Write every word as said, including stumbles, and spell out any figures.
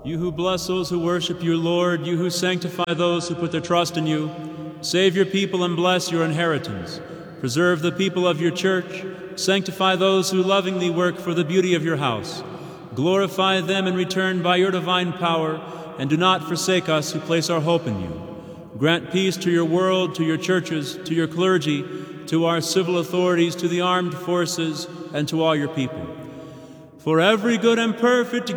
You who bless those who worship you, Lord, you who sanctify those who put their trust in you, save your people and bless your inheritance. Preserve the people of your church, sanctify those who lovingly work for the beauty of your house. Glorify them in return by your divine power, and do not forsake us who place our hope in you. Grant peace to your world, to your churches, to your clergy, to our civil authorities, to the armed forces, and to all your people. For every good and perfect